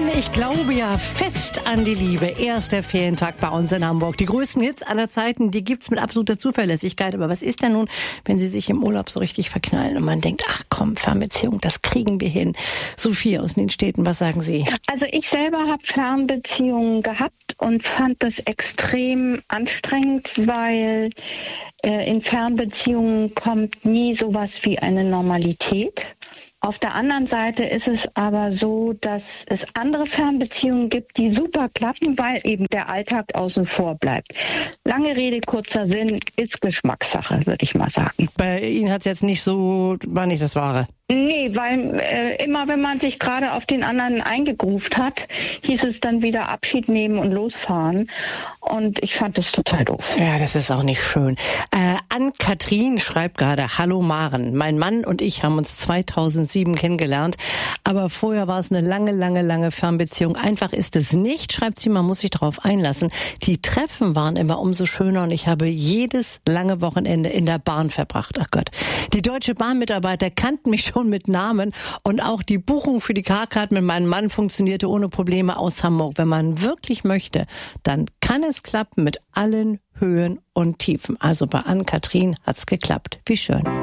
Mann, ich glaube ja fest an die Liebe. Erster Ferientag bei uns in Hamburg. Die größten Hits aller Zeiten, die gibt's mit absoluter Zuverlässigkeit. Aber was ist denn nun, wenn Sie sich im Urlaub so richtig verknallen und man denkt, ach komm, Fernbeziehung, das kriegen wir hin. Sophie aus den Städten, was sagen Sie? Also ich selber habe Fernbeziehungen gehabt und fand das extrem anstrengend, weil in Fernbeziehungen kommt nie sowas wie eine Normalität. Auf der anderen Seite ist es aber so, dass es andere Fernbeziehungen gibt, die super klappen, weil eben der Alltag außen vor bleibt. Lange Rede, kurzer Sinn, ist Geschmackssache, würde ich mal sagen. Bei Ihnen hat's jetzt nicht so, war nicht das Wahre? Nee, weil immer wenn man sich gerade auf den anderen eingegruft hat, hieß es dann wieder Abschied nehmen und losfahren. Und ich fand das total doof. Ja, das ist auch nicht schön. Ann-Kathrin schreibt gerade, hallo Maren, mein Mann und ich haben uns 2007 kennengelernt, aber vorher war es eine lange Fernbeziehung. Einfach ist es nicht, schreibt sie, man muss sich darauf einlassen. Die Treffen waren immer umso schöner und ich habe jedes lange Wochenende in der Bahn verbracht. Ach Gott, die Deutsche Bahn-Mitarbeiter kannten mich schon mit Namen und auch die Buchung für die Carcard mit meinem Mann funktionierte ohne Probleme aus Hamburg. Wenn man wirklich möchte, dann kann es klappen mit allen Höhen und Tiefen. Also bei Ann-Kathrin hat's geklappt. Wie schön.